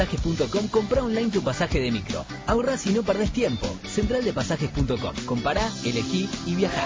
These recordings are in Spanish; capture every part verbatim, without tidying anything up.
Pasajes punto com, compra online tu pasaje de micro. Ahorrás y no perdés tiempo. Central de Pasajes punto com. Compará, elegí y viajá.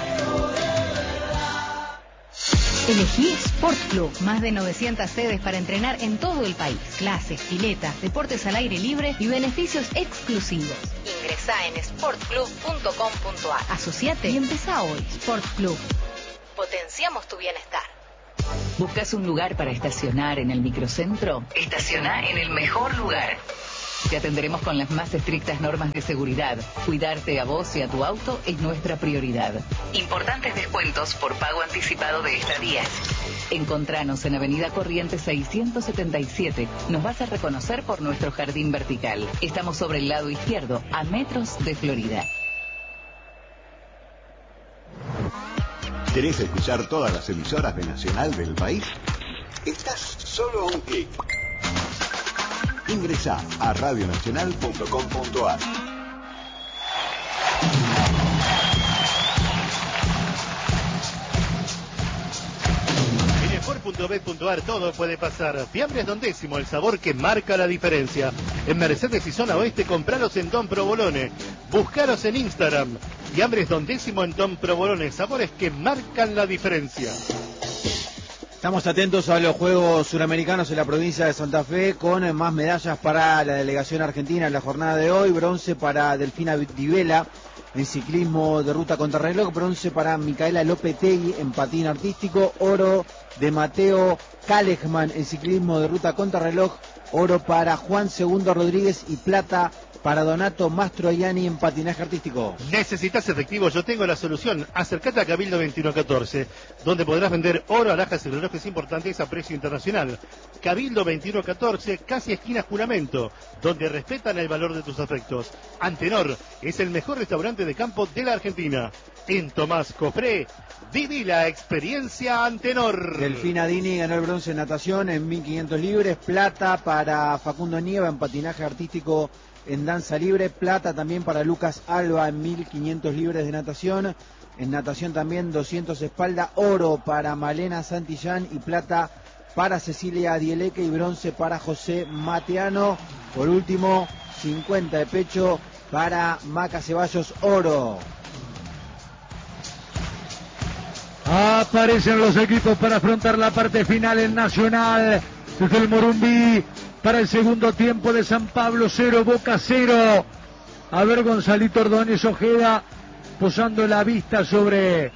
Elegí Sport Club. Más de novecientas sedes para entrenar en todo el país. Clases, piletas, deportes al aire libre y beneficios exclusivos. Ingresá en sport club punto com punto a r. Asociate y empezá hoy. Sport Club. Potenciamos tu bienestar. ¿Buscas un lugar para estacionar en el microcentro? Estaciona en el mejor lugar. Te atenderemos con las más estrictas normas de seguridad. Cuidarte a vos y a tu auto es nuestra prioridad. Importantes descuentos por pago anticipado de estadías. Encontranos en Avenida Corrientes seiscientos setenta y siete. Nos vas a reconocer por nuestro jardín vertical. Estamos sobre el lado izquierdo, a metros de Florida. ¿Querés escuchar todas las emisoras de Nacional del país? Estás solo a un clic. Ingresá a radio nacional punto com punto a r. En sport punto bet punto a r todo puede pasar. Fiambres Don Décimo, el sabor que marca la diferencia. En Mercedes y Zona Oeste, compralos en Don Provolone. Buscaros en Instagram. Fiambres Don Décimo en Don Provolone, sabores que marcan la diferencia. Estamos atentos a los Juegos Suramericanos en la provincia de Santa Fe, con más medallas para la delegación argentina en la jornada de hoy. Bronce para Delfina Divela en ciclismo de ruta contrarreloj, bronce para Micaela Lopetegui en patín artístico, oro de Mateo Kalejman en ciclismo de ruta contrarreloj, oro para Juan Segundo Rodríguez y plata para Donato Mastroianni en patinaje artístico. ¿Necesitas efectivo? Yo tengo la solución. Acércate a Cabildo veintiuno catorce, donde podrás vender oro, alhajas y relojes importantes a precio internacional. Cabildo veintiuno catorce, casi esquina Juramento, donde respetan el valor de tus afectos. Antenor es el mejor restaurante de campo de la Argentina. En Tomás Cofré, viví la experiencia Antenor. Delfina Dini ganó el bronce en natación en mil quinientos libres, plata para Facundo Nieva en patinaje artístico en danza libre, plata también para Lucas Alba en mil quinientos libres de natación, en natación también doscientos espalda, oro para Malena Santillán y plata para Cecilia Dieleque y bronce para José Mateano. Por último, cincuenta de pecho para Maca Ceballos, oro. Aparecen los equipos para afrontar la parte final en Nacional. Desde el Morumbí, para el segundo tiempo de San Pablo, cero, Boca cero. A ver, Gonzalito Ordóñez Ojeda posando la vista sobre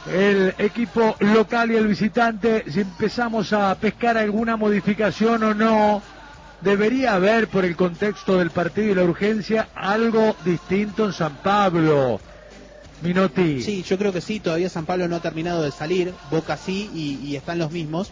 el equipo local y el visitante. Si empezamos a pescar alguna modificación o no, debería haber, por el contexto del partido y la urgencia, algo distinto en San Pablo. Minotti. Sí, yo creo que sí, todavía San Pablo no ha terminado de salir, Boca sí, y, y están los mismos.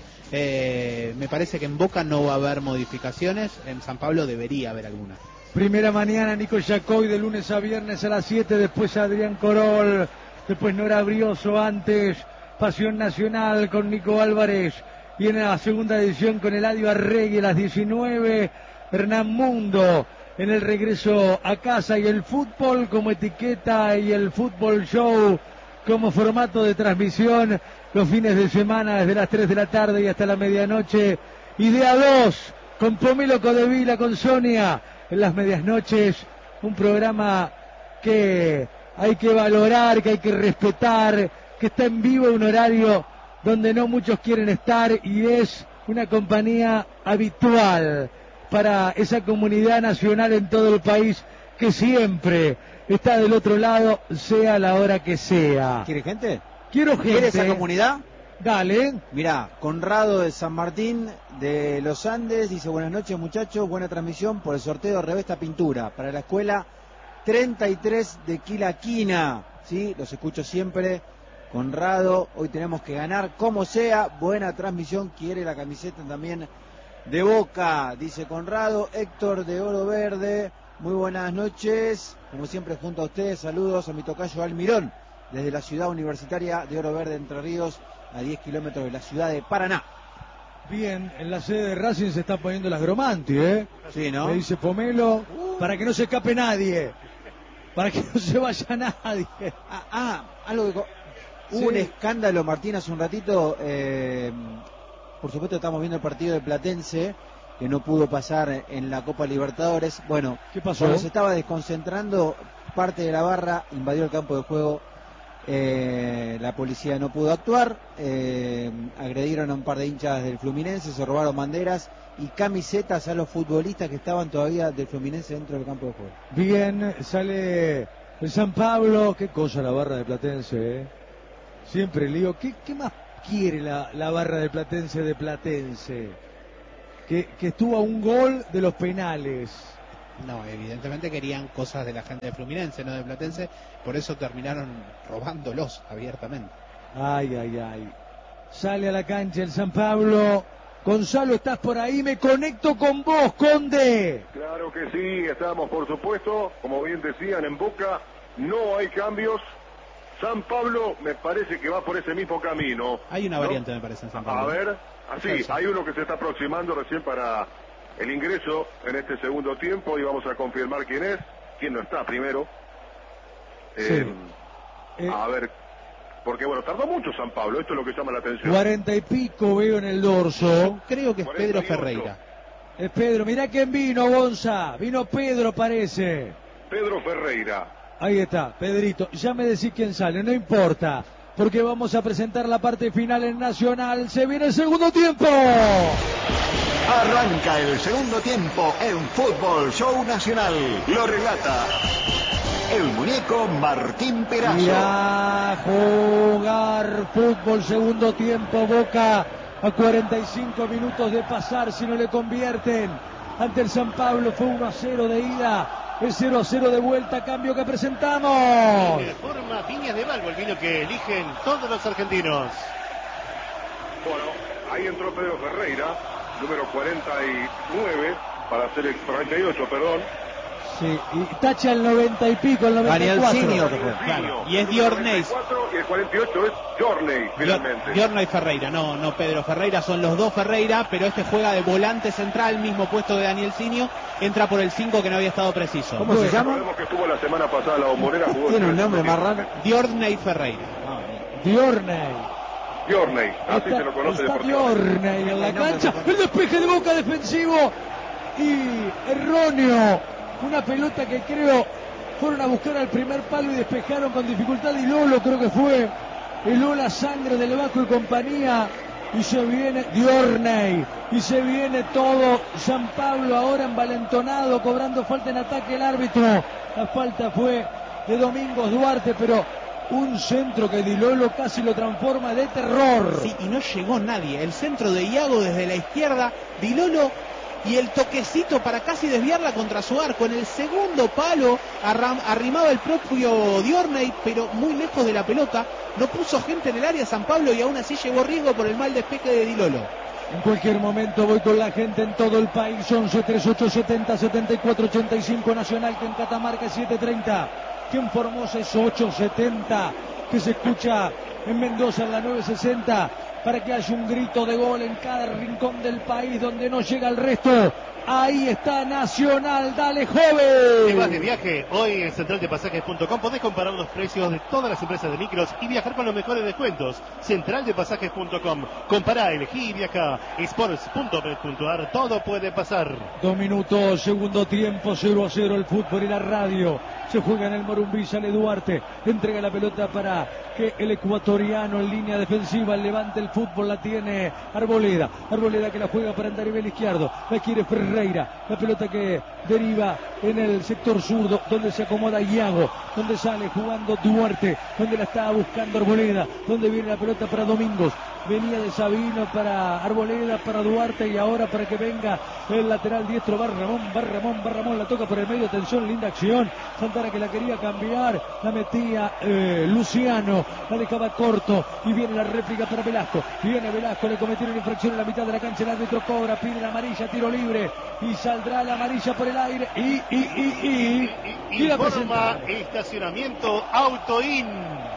Eh, me parece que en Boca no va a haber modificaciones, en San Pablo debería haber alguna. Primera mañana, Nico Yacoy, de lunes a viernes a las siete, después Adrián Corol, después Nora Brioso, antes Pasión Nacional con Nico Álvarez, y en la segunda edición con Eladio Arregui a las diecinueve, Hernán Mundo en el regreso a casa, y el fútbol como etiqueta y el fútbol show como formato de transmisión los fines de semana desde las tres de la tarde y hasta la medianoche. Idea dos con Pomelo Codevila, con Sonia en las medias noches, un programa que hay que valorar, que hay que respetar, que está en vivo, un horario donde no muchos quieren estar, y es una compañía habitual para esa comunidad nacional en todo el país que siempre está del otro lado, sea la hora que sea. ¿Quiere gente? Quiero gente. ¿Quiere esa comunidad? Dale. Mirá, Conrado de San Martín de los Andes dice: buenas noches muchachos, buena transmisión por el sorteo de Revesta Pintura para la escuela treinta y tres de Quilaquina. Sí, los escucho siempre. Conrado, hoy tenemos que ganar como sea, buena transmisión, quiere la camiseta también de Boca, dice Conrado. Héctor de Oro Verde, muy buenas noches, como siempre junto a ustedes, saludos a mi tocayo Almirón, desde la ciudad universitaria de Oro Verde, Entre Ríos, a diez kilómetros de la ciudad de Paraná. Bien, en la sede de Racing se está poniendo las Gromanti, ¿eh? Sí, ¿no? Me dice Pomelo, uh. para que no se escape nadie, para que no se vaya nadie. Ah, ah algo que... Hubo sí. un escándalo, Martín, hace un ratito, eh... por supuesto estamos viendo el partido de Platense que no pudo pasar en la Copa Libertadores. Bueno, ¿qué pasó? Cuando se estaba desconcentrando, parte de la barra invadió el campo de juego. Eh, la policía no pudo actuar, eh, agredieron a un par de hinchas del Fluminense, se robaron banderas y camisetas a los futbolistas que estaban todavía del Fluminense dentro del campo de juego. Bien, sale el San Pablo. Qué cosa la barra de Platense, ¿eh? Siempre lío. ¿Qué, qué más quiere la, la barra de Platense de Platense? Que, que estuvo a un gol de los penales. No, evidentemente querían cosas de la gente de Fluminense, no de Platense, por eso terminaron robándolos abiertamente. Ay, ay, ay. Sale a la cancha el San Pablo. Gonzalo, ¿estás por ahí? Me conecto con vos, Conde. Claro que sí, estamos por supuesto, como bien decían en Boca, no hay cambios. San Pablo me parece que va por ese mismo camino. Hay una ¿no? variante, me parece, en San Pablo. A ver, así, hay uno que se está aproximando recién para el ingreso en este segundo tiempo y vamos a confirmar quién es, quién no está primero. Sí. Eh, eh, a ver, porque bueno, tardó mucho San Pablo, esto es lo que llama la atención. Cuarenta y pico veo en el dorso. Yo creo que es Pedro Ferreira. Es Pedro, mirá quién vino, Gonza. Vino Pedro, parece. Pedro Ferreira. Ahí está, Pedrito. Ya me decís quién sale, no importa. Porque vamos a presentar la parte final en Nacional. Se viene el segundo tiempo. Arranca el segundo tiempo en Fútbol Show Nacional. Lo relata el muñeco Martín Perazo. Y a jugar fútbol segundo tiempo. Boca a cuarenta y cinco minutos de pasar, si no le convierten. Ante el San Pablo fue uno a cero de ida. Es cero a cero de vuelta, cambio que presentamos. De forma Viñas de Valvo, el vino que eligen todos los argentinos. Bueno, ahí entró Pedro Ferreira, número cuarenta y nueve, para hacer el cuarenta y ocho, perdón. Sí, y tacha el noventa y pico, el noventa y cuatro. Daniel Sinio, claro. Y es Diorney. Y el cuarenta y ocho es Diorney, finalmente. Diorney Ferreira, no, no Pedro Ferreira, son los dos Ferreira, pero este juega de volante central, mismo puesto de Daniel Sinio, entra por el cinco que no había estado preciso. ¿Cómo se llama? Recordemos que estuvo la semana pasada en la Bombonera, jugó. Tiene un nombre más raro. Diorney Ferreira. Diorney. Diorney, así Está, se lo conoce está deportivamente. Diorney en la cancha. El despeje de Boca defensivo y erróneo. Una pelota que creo fueron a buscar al primer palo y despejaron con dificultad. Y Lolo creo que fue el Ola Sangre del Vasco y compañía. Y se viene Diorney. Y se viene todo San Pablo ahora envalentonado, cobrando falta en ataque el árbitro. La falta fue de Domingos Duarte, pero un centro que Di Lolo casi lo transforma de terror. Sí, y no llegó nadie. El centro de Iago desde la izquierda, Di Lolo, y el toquecito para casi desviarla contra su arco. En el segundo palo arram, arrimaba el propio Diorney, pero muy lejos de la pelota. No puso gente en el área San Pablo y aún así llevó riesgo por el mal despeje de Di Lolo. En cualquier momento voy con la gente en todo el país. once treinta y ocho setenta setenta y cuatro ochenta y cinco Nacional, que en Catamarca es siete treinta, que en Formosa es ocho setenta, que se escucha en Mendoza en la nueve sesenta, para que haya un grito de gol en cada rincón del país donde no llega el resto. Ahí está Nacional, dale joven. Si vas de viaje, hoy en central de pasajes punto com podés comparar los precios de todas las empresas de micros y viajar con los mejores descuentos. central de pasajes punto com. Compará, elegí y viaja. sports punto bet punto ar, todo puede pasar. Dos minutos, segundo tiempo, cero a cero el fútbol y la radio. Se juega en el Morumbí, sale Duarte, entrega la pelota para que el ecuatoriano en línea defensiva levante el fútbol, la tiene Arboleda. Arboleda que la juega para andar nivel izquierdo, la quiere Ferreira, la pelota que deriva en el sector zurdo, donde se acomoda Iago, donde sale jugando Duarte, donde la está buscando Arboleda, donde viene la pelota para Domingos. Venía de Sabino para Arboleda, para Duarte y ahora para que venga el lateral diestro Barramón, Barramón, Barramón, la toca por el medio, atención, linda acción. Santana que la quería cambiar, la metía eh, Luciano, la dejaba corto y viene la réplica para Velasco. Viene Velasco, le cometieron infracción en la mitad de la cancha, el árbitro cobra, pide la amarilla, tiro libre y saldrá la amarilla por el aire y, y, y, y, y, y la Informa estacionamiento Autoin.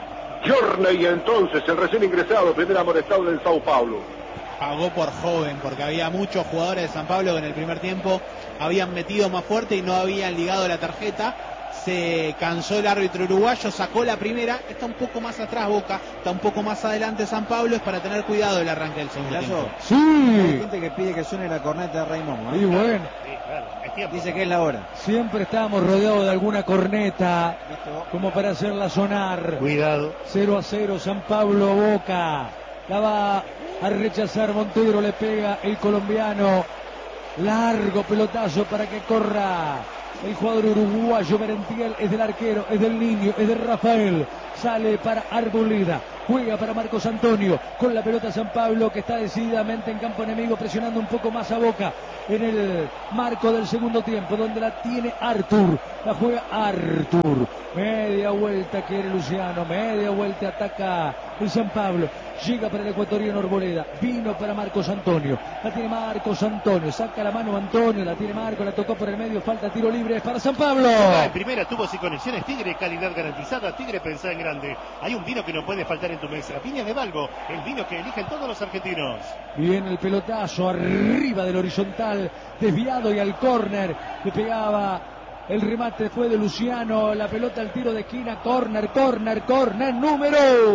Diorney entonces, el recién ingresado, primer amonestado del Sao Paulo. Pagó por joven, porque había muchos jugadores de San Pablo que en el primer tiempo habían metido más fuerte y no habían ligado la tarjeta. se cansó el árbitro uruguayo, sacó la primera, está un poco más atrás Boca, está un poco más adelante San Pablo, es para tener cuidado el arranque del segundo tiempo. Sí. Hay gente que pide que suene la corneta de Rey Momo, ¿eh? Y bueno, Sí, claro, es tiempo. Dice que es la hora. siempre estábamos rodeados de alguna corneta como para hacerla sonar. Cuidado. cero a cero, San Pablo Boca. La va a rechazar Montero, le pega el colombiano. Largo pelotazo para que corra el jugador uruguayo. Merentiel es del arquero, es del niño, es de Rafael. Sale para Arboleda, juega para Marcos Antonio, con la pelota San Pablo que está decididamente en campo enemigo, presionando un poco más a Boca en el marco del segundo tiempo, donde la tiene Artur, la juega Artur, media vuelta quiere Luciano, media vuelta ataca el San Pablo, llega para el ecuatoriano Arboleda, vino para Marcos Antonio, la tiene Marcos Antonio, saca la mano Antonio, la tiene Marcos, la tocó por el medio, falta tiro libre para San Pablo. En primera tuvo sin conexiones Tigre, calidad garantizada. Tigre, pensá en grande. Hay un vino que no puede faltar en tu mesa. Viña de Valgo, el vino que eligen todos los argentinos. Viene el pelotazo arriba del horizontal, desviado y al córner, le pegaba. El remate fue de Luciano, la pelota al tiro de esquina, córner, córner, córner, número.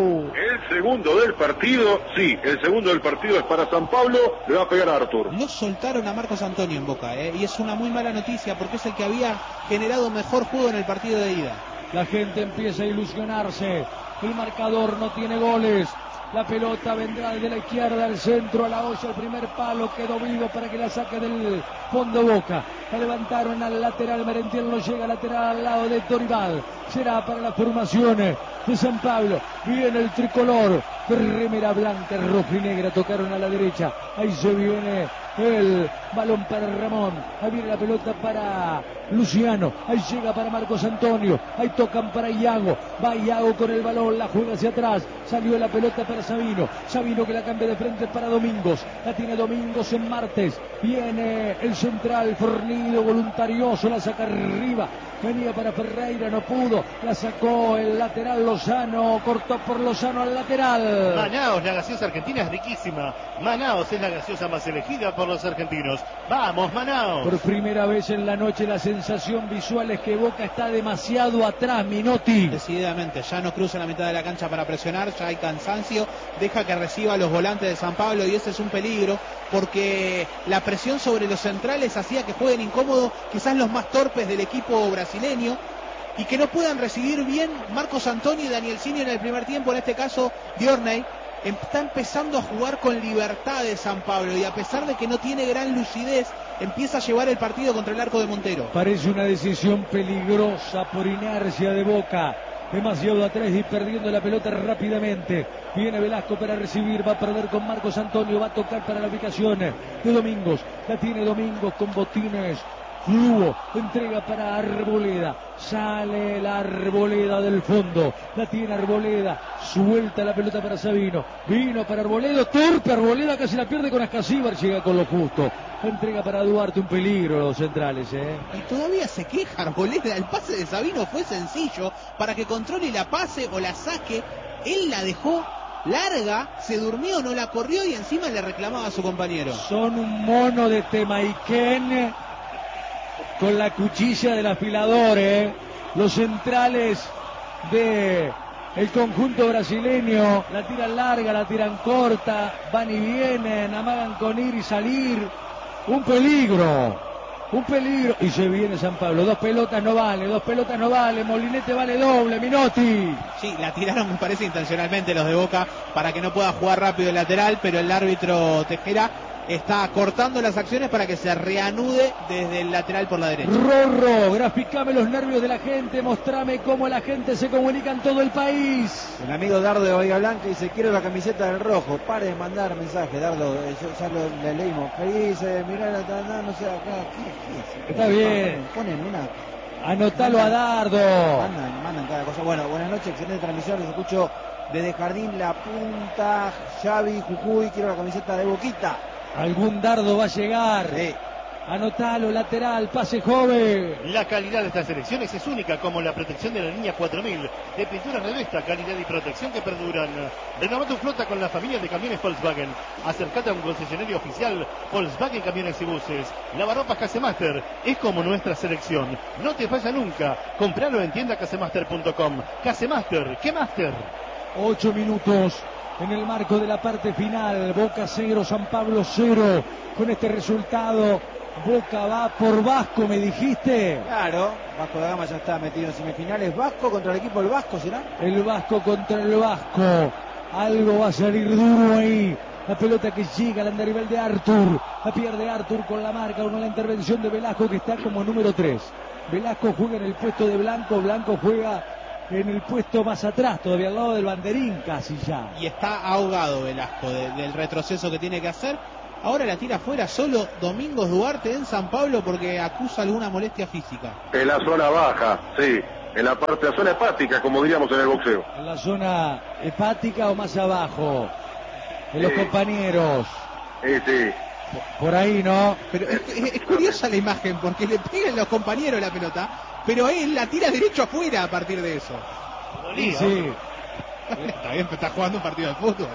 El segundo del partido, sí, el segundo del partido es para San Pablo, le va a pegar a Artur. No soltaron a Marcos Antonio en Boca, ¿eh? Y es una muy mala noticia porque es el que había generado mejor juego en el partido de ida. La gente empieza a ilusionarse, el marcador no tiene goles. La pelota vendrá desde la izquierda al centro, a la olla, el primer palo, quedó vivo para que la saque del fondo Boca. La levantaron al lateral, Merentiel no llega, lateral al lado de Dorival. Será para las formaciones de San Pablo. Viene el tricolor, remera blanca, roja y negra, tocaron a la derecha. Ahí se viene el balón para Ramón. Ahí viene la pelota para Luciano. Ahí llega para Marcos Antonio. Ahí tocan para Iago. Va Iago con el balón, la juega hacia atrás. Salió la pelota para Sabino. Sabino que la cambia de frente para Domingos. La tiene Domingos en Martes. Viene el central fornido, voluntarioso, la saca arriba. Venía para Ferreira, no pudo. La sacó el lateral Lozano. Cortó por Lozano al lateral. Manaos, la gaseosa argentina es riquísima. Manaos es la gaseosa más elegida por los argentinos. ¡Vamos, Manaos! Por primera vez en la noche la sensación visual es que Boca está demasiado atrás, Minotti. Decididamente, ya no cruza la mitad de la cancha para presionar, ya hay cansancio, deja que reciba los volantes de San Pablo y ese es un peligro porque la presión sobre los centrales hacía que jueguen incómodo quizás los más torpes del equipo brasileño y que no puedan recibir bien Marcos Antonio y Daniel Cini en el primer tiempo, en este caso Diorney. Está empezando a jugar con libertad de San Pablo y a pesar de que no tiene gran lucidez, empieza a llevar el partido contra el arco de Montero. Parece una decisión peligrosa por inercia de Boca. Demasiado atrás y perdiendo la pelota rápidamente. Viene Velasco para recibir, va a perder con Marcos Antonio, va a tocar para la ubicación de Domingos. La tiene Domingos con botines. Lugo entrega para Arboleda, sale la Arboleda del fondo, la tiene Arboleda, suelta la pelota para Sabino, vino para Arboleda, torpe Arboleda, casi la pierde con Ascasíbar, llega con lo justo, entrega para Duarte, un peligro los centrales, ¿eh? Y todavía se queja Arboleda, el pase de Sabino fue sencillo, para que controle la pase o la saque, él la dejó larga, se durmió, no la corrió y encima le reclamaba a su compañero. Son un mono de Temaiken con la cuchilla del afilador, ¿eh? Los centrales de el conjunto brasileño la tiran larga, la tiran corta, van y vienen, amagan con ir y salir. Un peligro, un peligro. Y se viene San Pablo, dos pelotas no vale, dos pelotas no vale, Molinete vale doble, Minotti. Sí, la tiraron me parece intencionalmente los de Boca para que no pueda jugar rápido el lateral, pero el árbitro Tejera está cortando las acciones para que se reanude desde el lateral por la derecha. Rorro, graficame los nervios de la gente, mostrame cómo la gente se comunica en todo el país. El amigo Dardo de Bahía Blanca dice, quiero la camiseta del rojo. Pare de mandar mensajes, Dardo, eh, ya lo le leímos. ¿Qué dice? Mirá, no, no sé, acá. ¿Qué, qué? Está bien. Ponen, ponen una... Anotalo a Dardo. Mandan, mandan cada cosa. Bueno, buenas noches, excelente transmisión, les escucho desde Jardín La Punta, Xavi, Jujuy, quiero la camiseta de Boquita. Algún dardo va a llegar. Sí. Anotalo, lateral, pase joven. La calidad de estas selecciones es única, como la protección de la línea cuatro mil de pinturas Revesta, calidad y protección que perduran. Renová tu flota con la familia de camiones Volkswagen. Acércate a un concesionario oficial Volkswagen Camiones y Buses. Lavarropas Casemaster es como nuestra selección. No te falla nunca. Compralo en tienda casemaster punto com. Casemaster, ¿qué master? Ocho minutos en el marco de la parte final. Boca cero, San Pablo cero. Con este resultado, Boca va por Vasco, me dijiste. Claro, Vasco da Gama ya está metido en semifinales. Vasco contra el equipo del Vasco, ¿será? El Vasco contra el Vasco. Algo va a salir duro ahí. La pelota que llega al andarivel de Artur. La pierde Artur con la marca, con la intervención de Velasco, que está como número tres. Velasco juega en el puesto de Blanco. Blanco juega en el puesto más atrás, todavía al lado del banderín casi ya. Y está ahogado Velasco de, del retroceso que tiene que hacer. Ahora la tira afuera solo Domingos Duarte en San Pablo porque acusa alguna molestia física. En la zona baja, sí. En la parte de la zona hepática, como diríamos en el boxeo. En la zona hepática o más abajo. En los Sí. compañeros. Sí, sí. Por ahí, ¿no? Pero es, es- es curiosa la imagen porque le pegan los compañeros la pelota, pero él la tira derecho afuera a partir de eso. Sí, sí. Está bien, pero está jugando un partido de fútbol.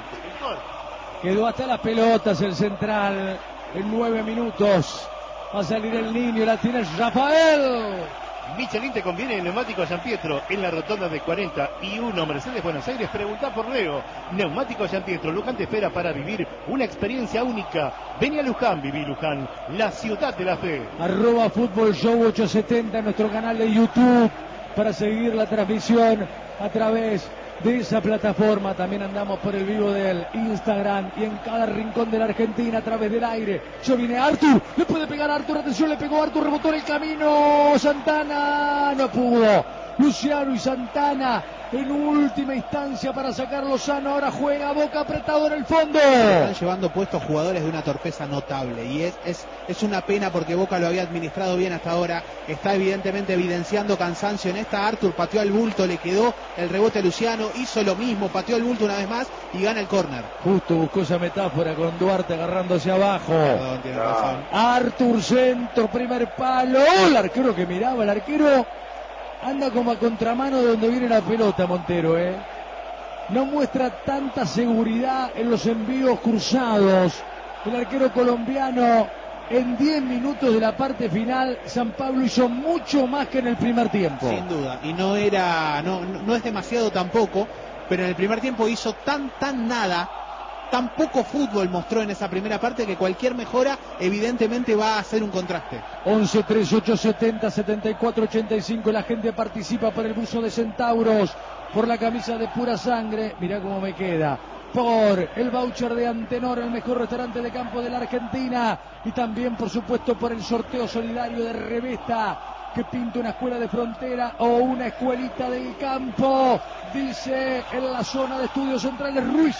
Quedó hasta las pelotas el central en nueve minutos. Va a salir el niño, la tiene Rafael. Michelin te conviene en Neumático San Pietro, en la rotonda de cuarenta y uno Mercedes Buenos Aires. Pregunta por Leo. Neumático San Pietro, Luján te espera para vivir una experiencia única. Vení a Luján, viví Luján, la ciudad de la fe. Arroba Fútbol Show ochocientos setenta en nuestro canal de YouTube para seguir la transmisión a través de esa plataforma. También andamos por el vivo del Instagram y en cada rincón de la Argentina a través del aire. Yo vine Artur, le puede pegar Artur, atención, le pegó Artur, rebotó en el camino. Santana no pudo. Luciano y Santana en última instancia para sacarlo sano. Ahora juega Boca apretado en el fondo. Están llevando puestos jugadores de una torpeza notable y es, es, es una pena porque Boca lo había administrado bien hasta ahora. Está evidentemente evidenciando cansancio en esta. Artur pateó al bulto, le quedó el rebote a Luciano, hizo lo mismo, pateó al bulto una vez más y gana el córner. Justo buscó esa metáfora con Duarte agarrándose abajo. Perdón, tiene razón. Artur centro, primer palo. El arquero que miraba, el arquero anda como a contramano de donde viene la pelota, Montero, ¿eh? No muestra tanta seguridad en los envíos cruzados. El arquero colombiano en diez minutos de la parte final, San Pablo hizo mucho más que en el primer tiempo. Sin duda, y no era, no, no es demasiado tampoco, pero en el primer tiempo hizo tan, tan nada, tan poco fútbol mostró en esa primera parte que cualquier mejora evidentemente va a hacer un contraste. once treinta y ocho setenta setenta y cuatro ochenta y cinco. La gente participa por el buzo de Centauros, por la camisa de pura sangre. Mirá cómo me queda. Por el voucher de Antenor, el mejor restaurante de campo de la Argentina. Y también, por supuesto, por el sorteo solidario de Revesta, que pinta una escuela de frontera o una escuelita del campo. Dice en la zona de estudios centrales Ruiz.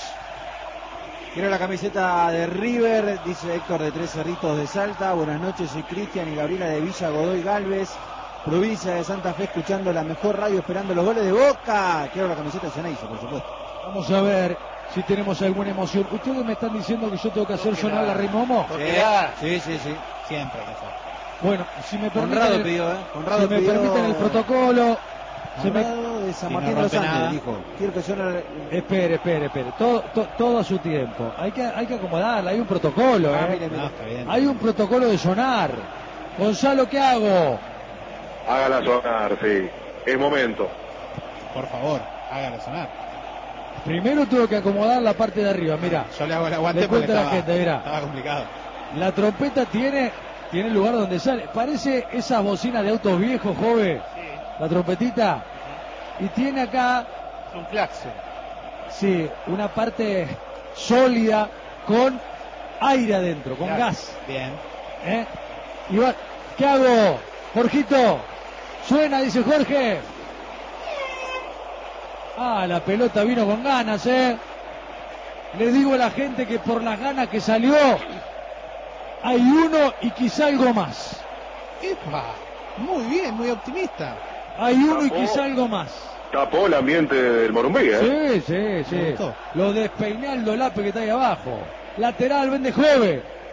Quiero la camiseta de River, dice Héctor de Tres Cerritos de Salta. Buenas noches, soy Cristian y Gabriela de Villa Godoy Galvez, provincia de Santa Fe, escuchando la mejor radio, esperando los goles de Boca. Quiero la camiseta de Ceneice, por supuesto. Vamos a ver si tenemos alguna emoción. ¿Ustedes me están diciendo que yo tengo que hacer sonar la Rimomo? Sí, sí, sí. Siempre que sea. Bueno, si me permiten, Conrado el, pidió, ¿eh? Conrado si me pidió- permiten el protocolo. Se me... Conrado de San Si Martín no de los rompe Andes, nada. dijo. Quiero que suene... Espere, espere, espere. Todo, to- todo a su tiempo. Hay que, hay que acomodarla. Hay un protocolo, Ah, ¿eh? mire, mire. No, está bien. Hay un protocolo de sonar. Gonzalo, ¿qué hago? Hágala sonar, sí. Es momento. Por favor, hágalo sonar. Primero tengo que acomodar la parte de arriba. Mira, Yo le hago el aguante Le porque cuento a la estaba, gente, mirá. estaba complicado. la trompeta tiene, tiene el lugar donde sale. Parece esas bocinas de autos viejos, joven. La trompetita. Y tiene acá, Es un claxon. sí, una parte sólida con aire adentro, con Claro. gas. Bien. ¿Eh? Y va- ¿Qué hago? Jorgito, suena, dice Jorge. Ah, la pelota vino con ganas, ¿eh? Le digo a la gente que por las ganas que salió, hay uno y quizá algo más. ¡Epa! Muy bien, muy optimista. Hay uno y Tapó. quizá algo más. Tapó el ambiente del Morumbí, ¿eh? Sí, sí, Me sí. gustó. Lo despeiné al Dolape que está ahí abajo. Lateral, vende Jove.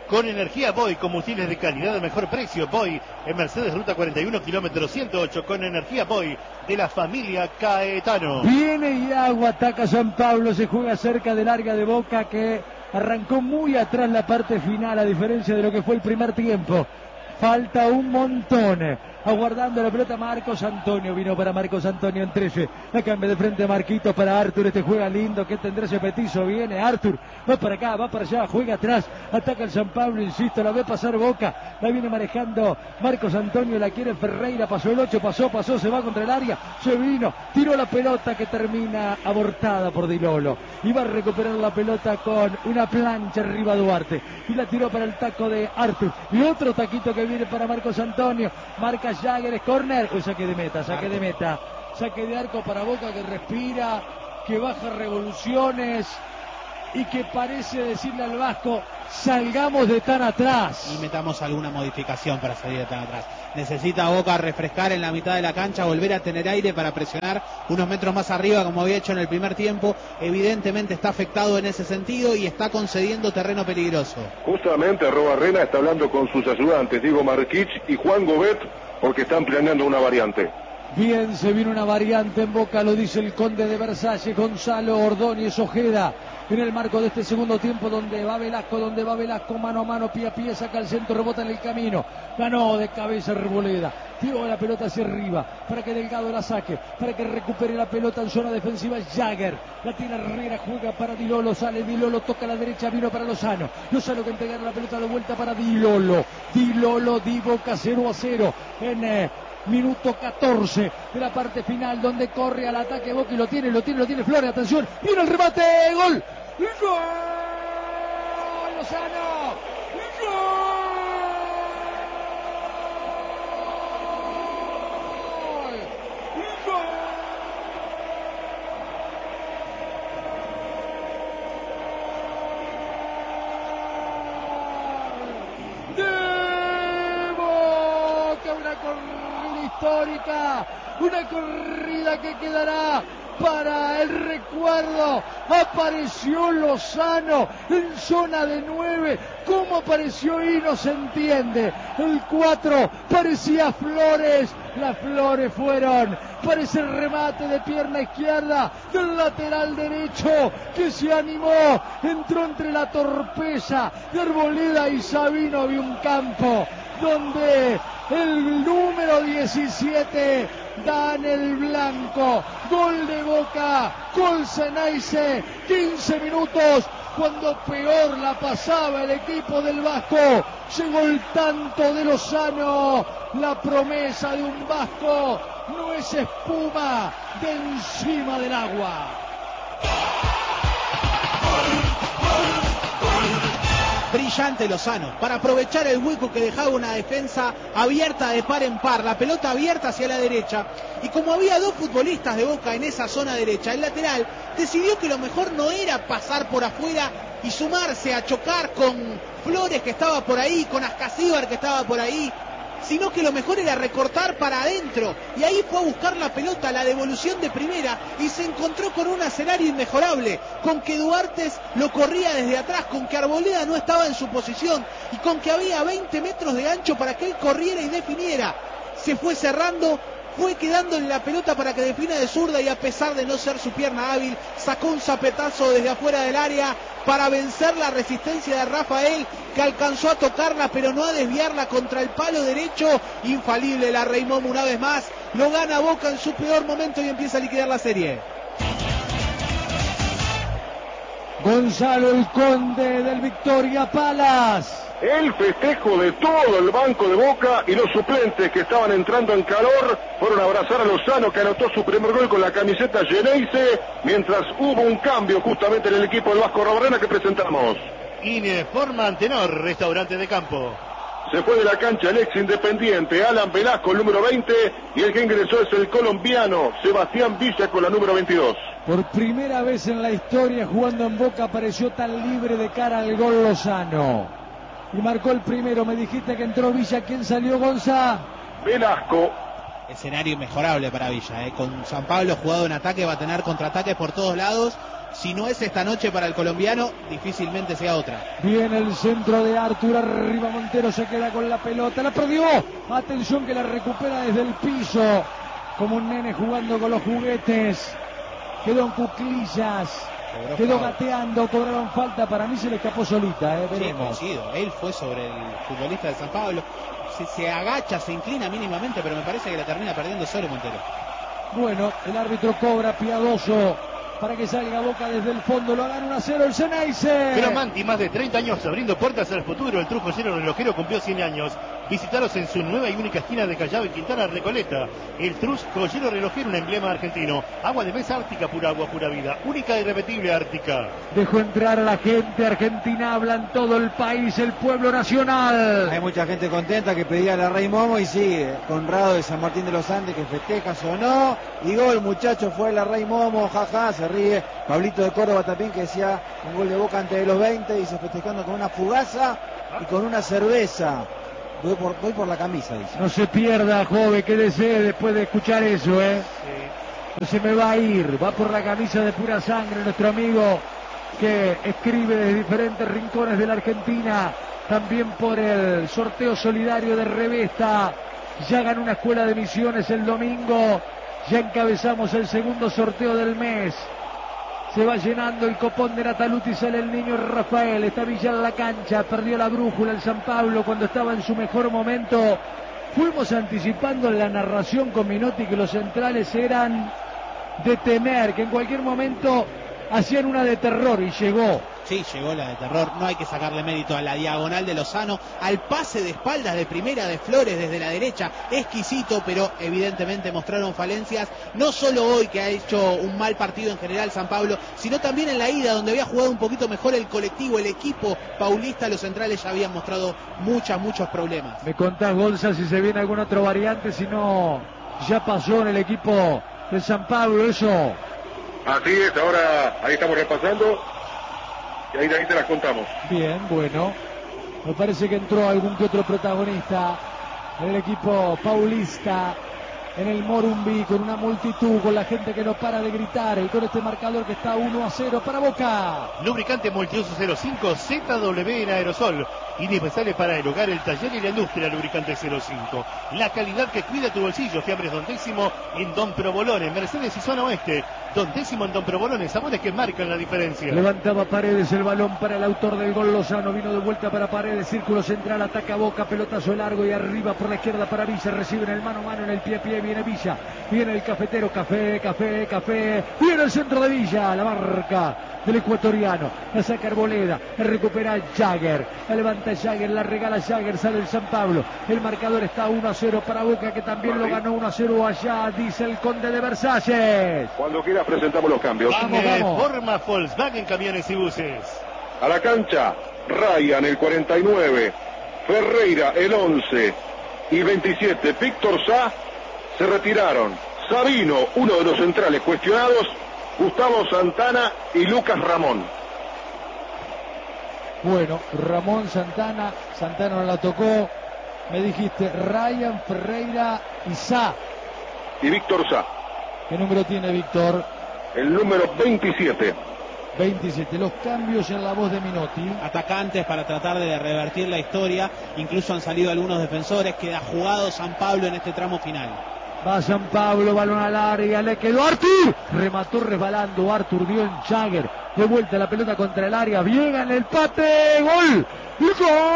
Con energía Boy, combustibles de calidad de mejor precio. Boy, en Mercedes Ruta cuarenta y uno, kilómetro ciento ocho. Con energía Boy, de la familia Caetano. Viene Iago, ataca San Pablo, se juega cerca del área de Boca, que arrancó muy atrás la parte final, a diferencia de lo que fue el primer tiempo. Falta un montón. Aguardando la pelota Marcos Antonio. Vino para Marcos Antonio en trece. La cambia de frente Marquito para Artur. Este juega lindo. Que tendrá ese petizo. Viene Artur. Va para acá, va para allá. Juega atrás. Ataca el San Pablo. Insisto, la ve pasar Boca. La viene manejando Marcos Antonio. La quiere Ferreira. Pasó el ocho. Pasó, pasó. Se va contra el área. Se vino. Tiró la pelota que termina abortada por Di Lolo. Y va a recuperar la pelota con una plancha arriba Duarte. Y la tiró para el taco de Artur. Y otro taquito que viene para Marcos Antonio. Marca Jagger, es córner. Uy, saque de meta, saque de meta. Saque de arco para Boca, que respira, que baja revoluciones y que parece decirle al Vasco: salgamos de tan atrás. Y metamos alguna modificación para salir de tan atrás. Necesita Boca refrescar en la mitad de la cancha, volver a tener aire para presionar unos metros más arriba, como había hecho en el primer tiempo. Evidentemente está afectado en ese sentido y está concediendo terreno peligroso. Justamente Arrobarrena está hablando con sus ayudantes, Diego Marquich y Juan Gobet, porque están planeando una variante. Bien, se viene una variante en Boca, lo dice el conde de Versalles, Gonzalo Ordóñez Ojeda, en el marco de este segundo tiempo, donde va Velasco, donde va Velasco, mano a mano, pie a pie, saca el centro, rebota en el camino, ganó de cabeza Arboleda, tiró la pelota hacia arriba, para que Delgado la saque, para que recupere la pelota en zona defensiva Jagger, la tiene Herrera, juega para Di Lolo, sale Di Lolo, toca a la derecha, vino para Lozano, Lozano que entrega la pelota de vuelta para Di Lolo, Di Lolo, Di Boca cero a cero, en... Eh, minuto catorce de la parte final, donde corre al ataque Boca y lo tiene, lo tiene, lo tiene Flores, atención, viene el remate, gol, gol, Lozano, gol, gol. Una corrida histórica, una corrida que quedará para el recuerdo. Apareció Lozano en zona de nueve. ¿Cómo apareció y no se entiende? El cuatro parecía Flores. Las Flores fueron. Parece el remate de pierna izquierda del lateral derecho, que se animó. Entró entre la torpeza de Arboleda y Sabino. Había un campo donde el número diecisiete da en el blanco. Gol de Boca, gol Ceneice, quince minutos, cuando peor la pasaba el equipo del Vasco. Llegó el tanto de Lozano. La promesa de un Vasco no es espuma de encima del agua. Brillante Lozano, para aprovechar el hueco que dejaba una defensa abierta de par en par, la pelota abierta hacia la derecha, y como había dos futbolistas de Boca en esa zona derecha, el lateral decidió que lo mejor no era pasar por afuera y sumarse a chocar con Flores, que estaba por ahí, con Ascasíbar, que estaba por ahí, sino que lo mejor era recortar para adentro, y ahí fue a buscar la pelota, la devolución de primera, y se encontró con un escenario inmejorable, con que Duarte lo corría desde atrás, con que Arboleda no estaba en su posición, y con que había veinte metros de ancho para que él corriera y definiera. Se fue cerrando, fue quedándole la pelota para que defina de zurda, y a pesar de no ser su pierna hábil, sacó un zapetazo desde afuera del área para vencer la resistencia de Rafael, que alcanzó a tocarla pero no a desviarla contra el palo derecho. Infalible la Reimom una vez más, lo gana Boca en su peor momento y empieza a liquidar la serie. Gonzalo el Conde del Victoria Palace. El festejo de todo el banco de Boca, y los suplentes que estaban entrando en calor fueron a abrazar a Lozano, que anotó su primer gol con la camiseta Ceneice, mientras hubo un cambio justamente en el equipo del Vasco Arrobarrena que presentamos. Ineforma Antenor, restaurante de campo. Se fue de la cancha el ex Independiente, Alan Velasco, el número veinte, y el que ingresó es el colombiano Sebastián Villa con la número veintidós. Por primera vez en la historia jugando en Boca apareció tan libre de cara al gol Lozano. Y marcó el primero. Me dijiste que entró Villa. ¿Quién salió, Gonza? Velasco. Escenario inmejorable para Villa, ¿eh? Con San Pablo jugado en ataque, va a tener contraataques por todos lados. si no es esta noche para el colombiano, difícilmente sea otra. Viene el centro de Artur, arriba Montero se queda con la pelota, la perdió, atención que la recupera desde el piso, como un nene jugando con los juguetes, quedó en cuclillas, Cobró quedó foul. Gateando, cobraron falta, para mí se le escapó solita, eh, veremos. Sí, coincido, él fue sobre el futbolista de San Pablo, se, se agacha, se inclina mínimamente, pero me parece que la termina perdiendo solo Montero. Bueno, el árbitro cobra piadoso para que salga Boca desde el fondo, lo hagan uno a cero el Ceneice. Pero Manti, más de treinta años abriendo puertas al futuro. El Trujillo relojero cumplió cien años. Visitaros en su nueva y única esquina de Callao y Quintana Recoleta. El Trujillo relojero, un emblema argentino. Agua de mesa Ártica, pura agua, pura vida. Única e irrepetible Ártica. Dejó entrar a la gente argentina, hablan todo el país, el pueblo nacional. Hay mucha gente contenta que pedía a la Rey Momo y sí, Conrado de San Martín de los Andes que festeja, sonó. Y gol, muchachos, fue la Rey Momo, jaja, se ríe. Pablito de Córdoba también que decía un gol de Boca antes de los veinte, dice festejando con una fugaza y con una cerveza. Voy por, voy por la camisa, dice. No se pierda, joven, quédese después de escuchar eso, ¿eh? Sí. No se me va a ir, va por la camisa de pura sangre nuestro amigo que escribe desde diferentes rincones de la Argentina, también por el sorteo solidario de Revesta. Ya ganó una escuela de misiones el domingo, ya encabezamos el segundo sorteo del mes. Se va llenando el copón de Nataluti, sale el niño Rafael, está Villa en la cancha, perdió la brújula el San Pablo cuando estaba en su mejor momento. Fuimos anticipando en la narración con Minotti que los centrales eran de temer, que en cualquier momento hacían una de terror y llegó. Sí, llegó la de terror, no hay que sacarle mérito a la diagonal de Lozano, al pase de espaldas de primera de Flores desde la derecha, exquisito, pero evidentemente mostraron falencias, no solo hoy que ha hecho un mal partido en general San Pablo, sino también en la ida donde había jugado un poquito mejor el colectivo, el equipo paulista, los centrales ya habían mostrado muchas, muchos problemas. Me contás, Gonza, si se viene alguna otra variante, si no, ya pasó en el equipo de San Pablo eso. Así es, ahora ahí estamos repasando. Y ahí, ahí te las contamos. Bien, bueno. Me parece que entró algún que otro protagonista en el equipo paulista, en el Morumbi, con una multitud, con la gente que no para de gritar y con este marcador que está uno a cero para Boca. Lubricante multiuso cero cinco Z W en aerosol. Indispensable para el hogar, el taller y la industria. Lubricante cero cinco. La calidad que cuida tu bolsillo. Fiambres Don Décimo en Don Provolone. Mercedes y Zona Oeste. Don Décimo en Don Provolone. Sabores que marcan la diferencia. Levantaba Paredes el balón para el autor del gol Lozano. Vino de vuelta para Paredes. Círculo central. Ataca Boca. Pelotazo largo y arriba por la izquierda para Villa. Recibe en el mano a mano, en el pie a pie. Viene Villa. Viene el cafetero. Café, café, café. Viene el centro de Villa. La marca del ecuatoriano. La saca Arboleda. La recupera Jagger. La levanta Jagger. La regala Jagger. Sale el San Pablo. El marcador está uno a cero para Boca, que también lo ganó uno a cero allá, dice el Conde de Versalles. Cuando quieras presentamos los cambios. Vamos, vamos. Forma Volkswagen Camiones y Buses. A la cancha, Ryan el cuarenta y nueve, Ferreira el once y veintisiete. Víctor Sá se retiraron. Sabino, uno de los centrales cuestionados, Gustavo Santana y Lucas Ramón. Bueno, Ramón, Santana, Santana no la tocó. Me dijiste Ryan, Ferreira y Sá. Y Víctor Sá. ¿Qué número tiene Víctor? El número veintisiete. veintisiete. Los cambios en la voz de Minotti. Atacantes para tratar de revertir la historia. Incluso han salido algunos defensores. Queda jugado San Pablo en este tramo final. Va San Pablo, balón al área, le quedó Artur. Remató resbalando Artur, dio en Jagger. De vuelta la pelota contra el área. Bien en el pate. ¡Gol! ¡Gol!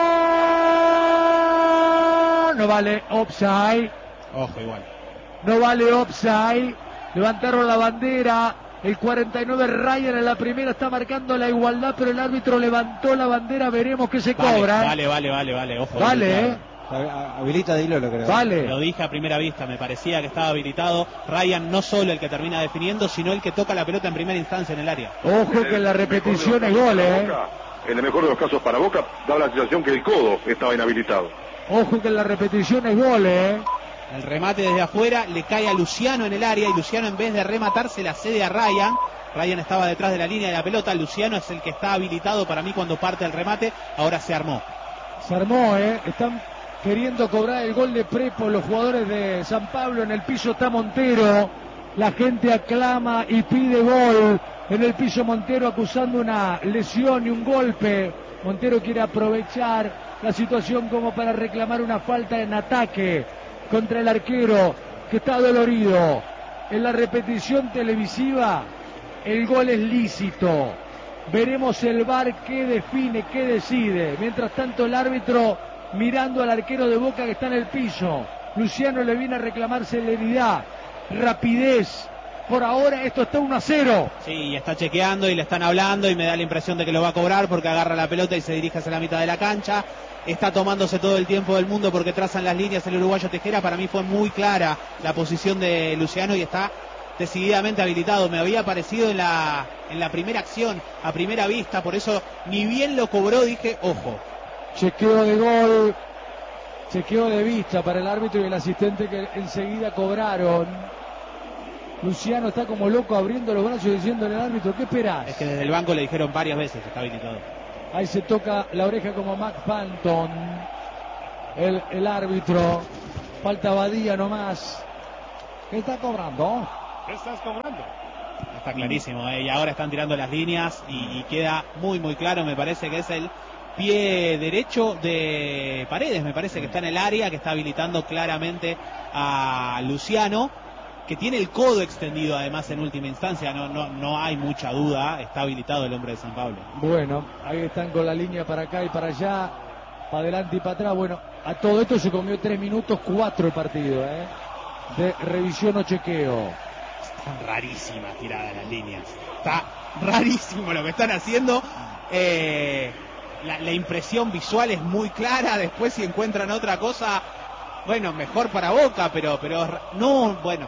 No vale offside. Ojo, igual. No vale offside. Levantaron la bandera. El cuarenta y nueve Ryan en la primera está marcando la igualdad, pero el árbitro levantó la bandera. Veremos qué se vale, cobra. Vale, vale, vale, vale. Ojo. Vale, eh. Habilita Dilo, lo creo. Vale. Lo dije a primera vista, me parecía que estaba habilitado. Ryan no solo el que termina definiendo, sino el que toca la pelota en primera instancia en el área. Ojo que en la repetición es gol, eh. En el mejor de los casos para Boca, da la sensación que el codo estaba inhabilitado. Ojo que en la repetición es gol, eh. El remate desde afuera le cae a Luciano en el área y Luciano, en vez de rematar, se la cede a Ryan. Ryan estaba detrás de la línea de la pelota. Luciano es el que está habilitado para mí cuando parte el remate. Ahora se armó. Se armó, eh. Están queriendo cobrar el gol de Prepo los jugadores de San Pablo. En el piso está Montero. La gente aclama y pide gol. En el piso Montero acusando una lesión y un golpe. Montero quiere aprovechar la situación como para reclamar una falta en ataque contra el arquero que está dolorido. En la repetición televisiva el gol es lícito. Veremos el V A R qué define, qué decide. Mientras tanto el árbitro mirando al arquero de Boca que está en el piso. Luciano le viene a reclamar celeridad, rapidez. Por ahora esto está uno a cero. Sí, está chequeando y le están hablando y me da la impresión de que lo va a cobrar porque agarra la pelota y se dirige hacia la mitad de la cancha. Está tomándose todo el tiempo del mundo porque trazan las líneas el uruguayo Tejera. Para mí fue muy clara la posición de Luciano y está decididamente habilitado. Me había parecido en la, en la primera acción, a primera vista, por eso ni bien lo cobró dije, ojo. Chequeo de gol, chequeo de vista para el árbitro y el asistente que enseguida cobraron. Luciano está como loco abriendo los brazos y diciéndole al árbitro, ¿qué esperás? Es que desde el banco le dijeron varias veces, está habilitado. Ahí se toca la oreja como Mac Panton, el, el árbitro. Falta Badía nomás. ¿Qué está cobrando? ¿Qué estás cobrando? Está clarísimo, ¿eh? Y ahora están tirando las líneas y, y queda muy muy claro, me parece que es el pie derecho de Paredes, me parece que está en el área, que está habilitando claramente a Luciano, que tiene el codo extendido además en última instancia, no, no, no hay mucha duda, está habilitado el hombre de San Pablo. Bueno, ahí están con la línea para acá y para allá, para adelante y para atrás. Bueno, a todo esto se comió tres minutos cuatro el partido, ¿eh? De revisión o chequeo. Están rarísimas tiradas las líneas, está rarísimo lo que están haciendo. Eh, la, la impresión visual es muy clara, después si encuentran otra cosa, bueno, mejor para Boca, pero, pero no, bueno,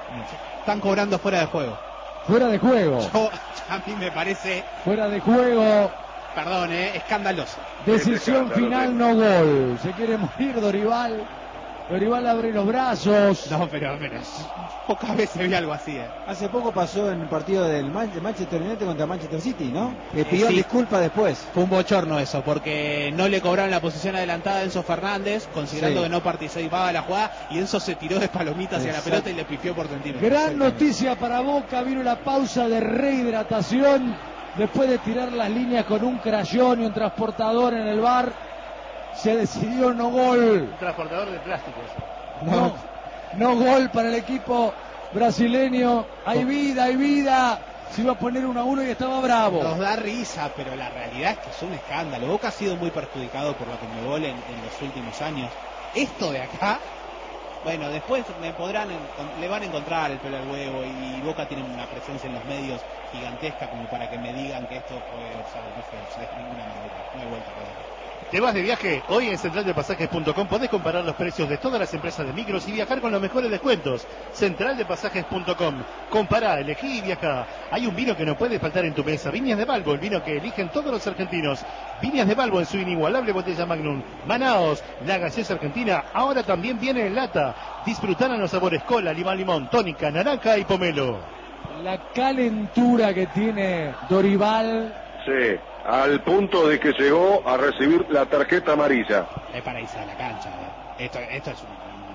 están cobrando fuera de juego. Fuera de juego. Yo, a mí me parece... Fuera de juego. Perdón, eh, escandaloso. Decisión final, no gol. Se quiere morir Dorival. Dorival abre los brazos. No, pero, pero pocas veces vi algo así, eh. Hace poco pasó en el partido del Man- de Manchester United contra Manchester City, ¿no? Que pidió Eh, sí. disculpas después. Fue un bochorno eso, porque no le cobraron la posición adelantada a Enzo Fernández, considerando Sí. que no participaba de la jugada, y Enzo se tiró de palomita hacia Exacto. la pelota y le pifió por centímetros. Gran noticia para Boca. Vino la pausa de rehidratación. Después de tirar las líneas con un crayón y un transportador en el V A R, se decidió no gol. Un transportador de plástico eso. No, no gol para el equipo brasileño. Hay vida, hay vida. Se iba a poner uno a uno y estaba bravo. Nos da risa, pero la realidad es que es un escándalo. Boca ha sido muy perjudicado por la Conmebol en, en los últimos años. Esto de acá, bueno, después me podrán, le van a encontrar el pelo al huevo, y Boca tiene una presencia en los medios gigantesca como para que me digan que esto fue offside. No fue offside de ninguna manera, no hay vuelta para atrás. ¿Te vas de viaje? Hoy en central de pasajes punto com podés comparar los precios de todas las empresas de micros y viajar con los mejores descuentos. central de pasajes punto com. Compará, elegí y viajá. Hay un vino que no puede faltar en tu mesa. Viñas de Balbo, el vino que eligen todos los argentinos. Viñas de Balbo en su inigualable botella Magnum. Manaos, la gaseosa argentina, ahora también viene en lata. Disfrutarán los sabores cola, limón, limón, tónica, naranja y pomelo. La calentura que tiene Dorival. Sí, al punto de que llegó a recibir la tarjeta amarilla. Es para irse a la cancha, ¿eh? Esto, esto es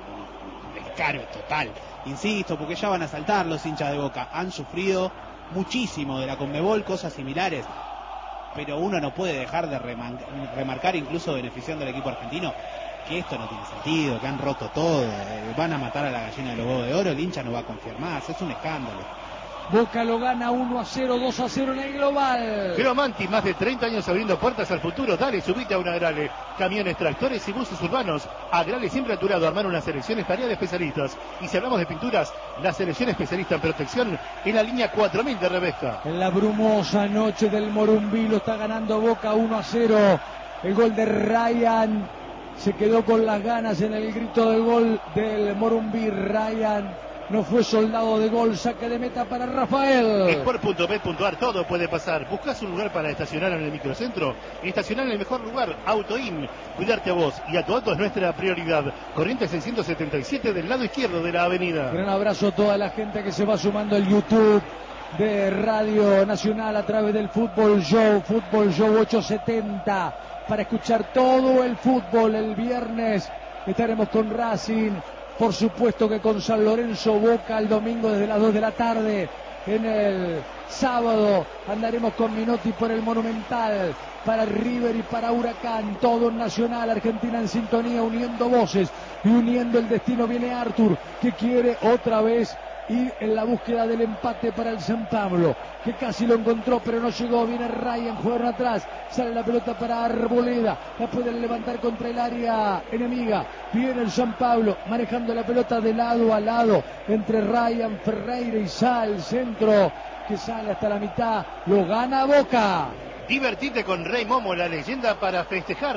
un, un descaro total. Insisto, porque ya van a saltar los hinchas de Boca. Han sufrido muchísimo de la Conmebol, cosas similares. Pero uno no puede dejar de reman- remarcar, incluso beneficiando al equipo argentino, que esto no tiene sentido, que han roto todo. Eh, van a matar a la gallina de los huevos de oro, el hincha no va a confiar más. Es un escándalo. Boca lo gana uno a cero, dos a cero en el global. Cromanti, más de treinta años abriendo puertas al futuro. Dale, subite a un Agrale. Camiones, tractores y buses urbanos. Agrale siempre a tu lado. Armar una selección es tarea de especialistas. Y si hablamos de pinturas, la selección especialista en protección en la línea cuatro mil de Rebesca. En la brumosa noche del Morumbí lo está ganando Boca uno a cero. El gol de Ryan se quedó con las ganas en el grito de gol del Morumbí. Ryan no fue soldado de gol, saque de meta para Rafael. Sport punto bet punto ar, todo puede pasar. ¿Buscas un lugar para estacionar en el microcentro? Estacionar en el mejor lugar, AutoIn. Cuidarte a vos y a tu auto es nuestra prioridad. Corrientes seiscientos setenta y siete del lado izquierdo de la avenida. Gran abrazo a toda la gente que se va sumando al YouTube de Radio Nacional a través del Fútbol Show, Fútbol Show ochocientos setenta, para escuchar todo el fútbol. El viernes estaremos con Racing, por supuesto que con San Lorenzo Boca el domingo desde las dos de la tarde. En el sábado andaremos con Minotti por el Monumental, para River y para Huracán, todo en Nacional, Argentina en sintonía, uniendo voces y uniendo el destino. Viene Artur, que quiere otra vez ir en la búsqueda del empate para el San Pablo, que casi lo encontró pero no llegó. Viene Ryan, jugaron atrás, sale la pelota para Arboleda, la pueden levantar contra el área enemiga. Viene el San Pablo manejando la pelota de lado a lado entre Ryan, Ferreira y Sal, centro que sale hasta la mitad, lo gana Boca. Divertite con Rey Momo, la leyenda para festejar.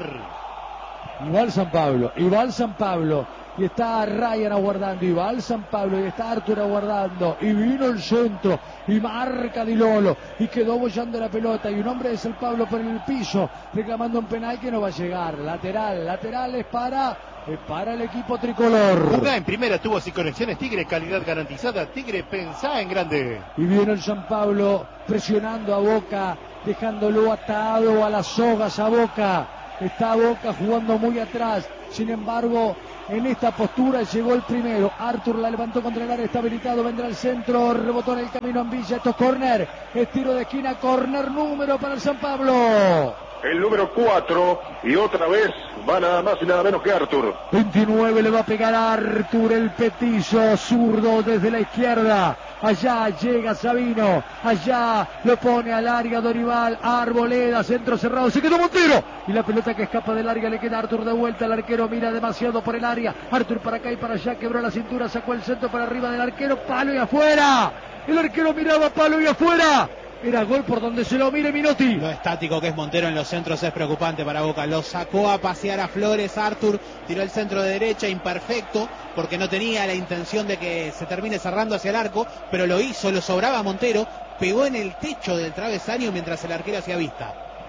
Y va el San Pablo, y va el San Pablo, y está Ryan aguardando, y va el San Pablo, y está Artur aguardando, y vino el centro, y marca Di Lolo, y quedó bollando la pelota, y un hombre de San Pablo por el piso, reclamando un penal que no va a llegar. Lateral, lateral es para, es para el equipo tricolor. Jugá en primera, tuvo sin conexiones Tigre, calidad garantizada. Tigre, pensá en grande. Y viene el San Pablo presionando a Boca, dejándolo atado a las sogas a Boca. Está Boca jugando muy atrás, sin embargo en esta postura llegó el primero. Artur la levantó contra el área, está habilitado, vendrá al centro, rebotó en el camino en Villa. Esto es córner, es tiro de esquina, córner número para el San Pablo. El número cuatro, y otra vez va nada más y nada menos que Artur. veintinueve le va a pegar a Artur, el petizo zurdo desde la izquierda. Allá llega Sabino, allá lo pone al área Dorival, Arboleda, centro cerrado, se quedó Montero. Y la pelota que escapa del área le queda a Artur de vuelta, el arquero mira demasiado por el área. Artur para acá y para allá, quebró la cintura, sacó el centro para arriba del arquero, palo y afuera. El arquero miraba palo y afuera. Era gol por donde se lo mire Minotti. Lo estático que es Montero en los centros es preocupante para Boca. Lo sacó a pasear a Flores, Artur, tiró el centro de derecha, imperfecto, porque no tenía la intención de que se termine cerrando hacia el arco, pero lo hizo, lo sobraba Montero, pegó en el techo del travesaño mientras el arquero hacía vista.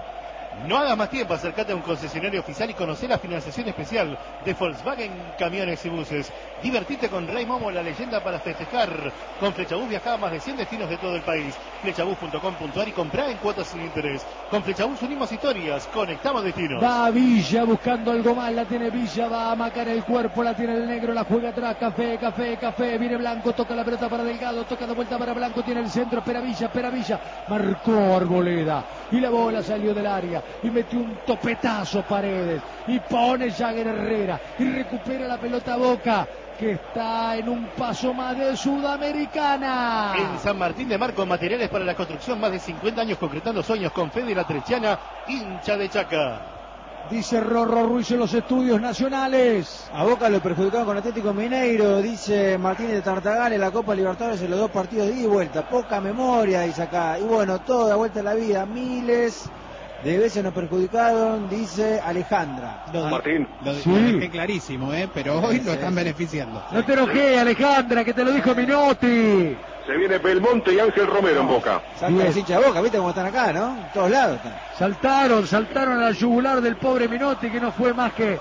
No hagas más tiempo, acércate a un concesionario oficial y conocer la financiación especial de Volkswagen Camiones y Buses. Divertite con Rey Momo, la leyenda para festejar. Con Flechabús viaja a más de cien destinos de todo el país. Flechabús punto com punto ar y comprá en cuotas sin interés. Con Flechabús unimos historias, conectamos destinos. Va a Villa buscando algo más, la tiene Villa, va a macar el cuerpo, la tiene el negro, la juega atrás, Café, Café, Café, viene Blanco, toca la pelota para Delgado, toca de vuelta para Blanco, tiene el centro, espera Villa, espera Villa, marcó Arboleda y la bola salió del área y metió un topetazo Paredes y pone Jagger Herrera y recupera la pelota Boca, que está en un paso más de Sudamericana. En San Martín de Marco, materiales para la construcción, más de cincuenta años concretando sueños con Fede La Trechana, hincha de Chaca. Dice Rorro Ruiz en los estudios nacionales. A Boca lo perjudicaron con Atlético Mineiro, dice Martínez de Tartagal, en la Copa Libertadores en los dos partidos de ida y vuelta. Poca memoria, dice acá. Y bueno, todo da vuelta a la vida. Miles de veces nos perjudicaron, dice Alejandra. Lo, Martín. Lo, Sí. lo dejé clarísimo, ¿eh? Pero hoy Sí, lo sí. están beneficiando. No te enojes, Alejandra, que te lo dijo Minotti. Se viene Belmonte y Ángel Romero en Boca. Salta los hinchas de Boca, ¿viste cómo están acá, no? En todos lados están. Saltaron, saltaron a la yugular del pobre Minotti, que no fue más que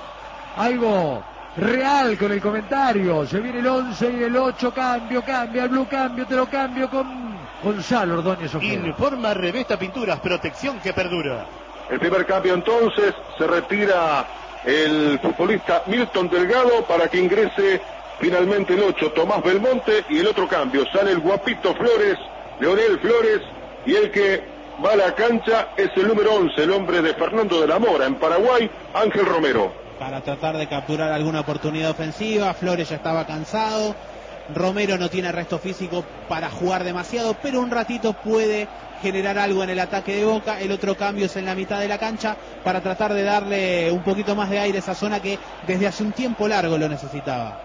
algo real con el comentario. Se viene el once y el ocho, cambio, cambia, el blue cambio, te lo cambio con Gonzalo Ordóñez Ojeda. Informa Revesta Pinturas, protección que perdura. El primer cambio entonces, se retira el futbolista Milton Delgado para que ingrese finalmente el ocho, Tomás Belmonte, y el otro cambio, sale el guapito Flores, Leonel Flores, y el que va a la cancha es el número once, el hombre de Fernando de la Mora, en Paraguay, Ángel Romero. Para tratar de capturar alguna oportunidad ofensiva, Flores ya estaba cansado, Romero no tiene resto físico para jugar demasiado, pero un ratito puede generar algo en el ataque de Boca. El otro cambio es en la mitad de la cancha para tratar de darle un poquito más de aire a esa zona que desde hace un tiempo largo lo necesitaba.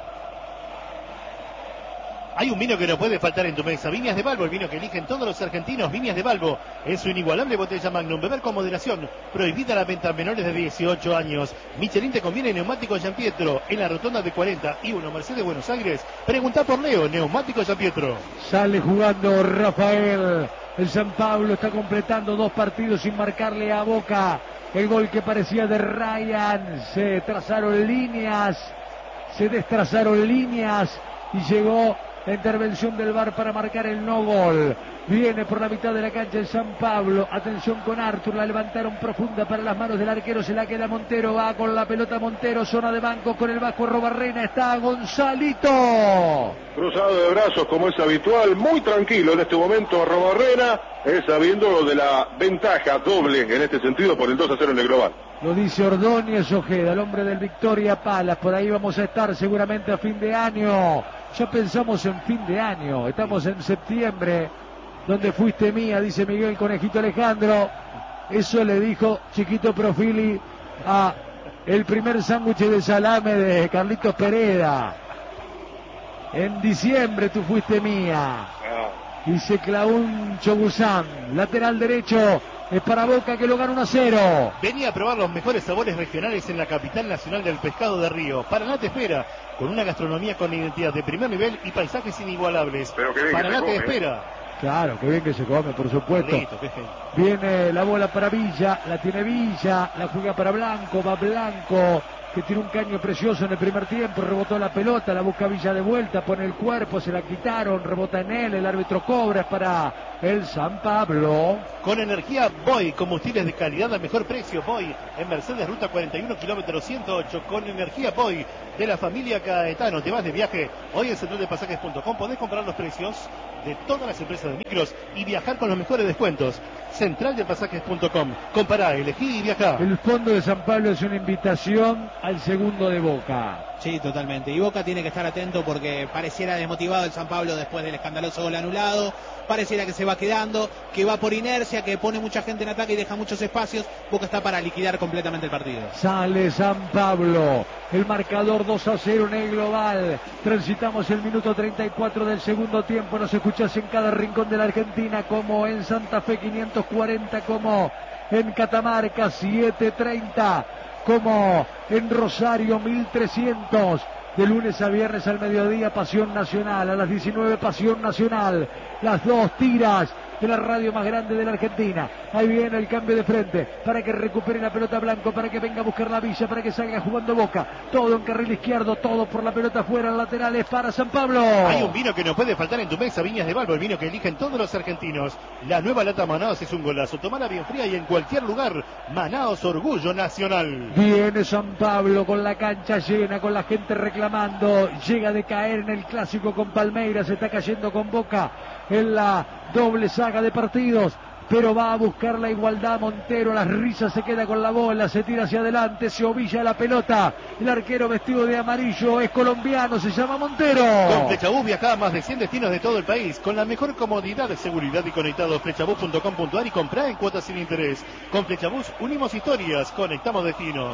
Hay un vino que no puede faltar en tu mesa. Viñas de Balbo, el vino que eligen todos los argentinos. Viñas de Balbo es su inigualable botella Magnum. Beber con moderación. Prohibida la venta a menores de dieciocho años. Michelin te conviene neumático Gianpietro. En la rotonda de cuarenta y uno Mercedes Buenos Aires. Pregunta por Leo, neumático Gianpietro. Sale jugando Rafael. El San Pablo está completando dos partidos sin marcarle a Boca. El gol que parecía de Ryan. Se trazaron líneas. Se destrazaron líneas. Y llegó La intervención del V A R para marcar el no gol. Viene por la mitad de la cancha el San Pablo. Atención con Artur. La levantaron profunda para las manos del arquero. Se la queda Montero. Va con la pelota Montero. Zona de banco con el Vasco Robarrena. Está Gonzalito. Cruzado de brazos como es habitual. Muy tranquilo en este momento Robarrena. Es sabiendo de la ventaja doble en este sentido por el dos a cero en el global. Lo dice Ordóñez Ojeda, el hombre del Victoria Palas. Por ahí vamos a estar seguramente a fin de año. Ya pensamos en fin de año. Estamos en septiembre. Donde fuiste mía, dice Miguel Conejito Alejandro. Eso le dijo Chiquito Profili a el primer sándwich de salame de Carlitos Pereda. En diciembre tú fuiste mía. Dice Claún Choguzán. Lateral derecho. Es para Boca, que lo gana uno a cero. Venía a probar los mejores sabores regionales en la capital nacional del pescado de Río. Paraná te espera, con una gastronomía con identidad de primer nivel y paisajes inigualables. Pero que bien que Paraná se te come, espera. Claro, qué bien que se come, por supuesto. Listo, qué genio. Viene la bola para Villa, la tiene Villa, la juega para Blanco, va Blanco, que tiene un caño precioso en el primer tiempo, rebotó la pelota, la busca Villa de vuelta, pone el cuerpo, se la quitaron, rebota en él, el árbitro cobra, es para el San Pablo. Con energía Boy, combustibles de calidad al mejor precio. Boy, en Mercedes Ruta cuarenta y uno, kilómetro ciento ocho. Con energía Boy, de la familia Caetano. Te vas de viaje hoy en central de pasajes punto com. Podés comprar los precios de todas las empresas de micros y viajar con los mejores descuentos. central de pasajes punto com. Compará, elegí y viajá. El fondo de San Pablo es una invitación al segundo de Boca. Sí, totalmente. Y Boca tiene que estar atento porque pareciera desmotivado el San Pablo después del escandaloso gol anulado. Pareciera que se va quedando, que va por inercia, que pone mucha gente en ataque y deja muchos espacios. Boca está para liquidar completamente el partido. Sale San Pablo. El marcador dos a cero en el global. Transitamos el minuto treinta y cuatro del segundo tiempo. Nos escuchás en cada rincón de la Argentina, como en Santa Fe quinientos cuarenta, como en Catamarca setecientos treinta, como en Rosario mil trescientos. De lunes a viernes al mediodía, Pasión Nacional. A las diecinueve, Pasión Nacional. Las dos tiras de la radio más grande de la Argentina. Ahí viene el cambio de frente para que recupere la pelota Blanco, para que venga a buscar la Villa, para que salga jugando Boca. Todo en carril izquierdo, todo por la pelota afuera, laterales para San Pablo. Hay un vino que no puede faltar en tu mesa, Viñas de Balbo, el vino que eligen todos los argentinos. La nueva lata Manaos es un golazo. Tomala bien fría y en cualquier lugar. Manaos, orgullo nacional. Viene San Pablo con la cancha llena, con la gente reclamando. Llega de caer en el clásico con Palmeiras, se está cayendo con Boca en la doble saga de partidos, pero va a buscar la igualdad Montero. Las risas, se queda con la bola, se tira hacia adelante, se ovilla la pelota. El arquero vestido de amarillo es colombiano, se llama Montero. Con Flechabús viajá a más de cien destinos de todo el país, con la mejor comodidad, de seguridad y conectado. Flechabús punto com punto ar y comprá en cuotas sin interés. Con Flechabús unimos historias, conectamos destinos.